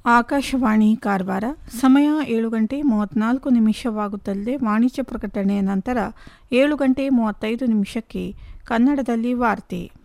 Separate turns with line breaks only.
ಆಕಾಶವಾಣಿ ಕಾರವಾರ. ಸಮಯ 7:34 ವಾಣಿಜ್ಯ ಪ್ರಕಟಣೆಯ ನಂತರ 7:35 ಕನ್ನಡದಲ್ಲಿ ವಾರ್ತೆ.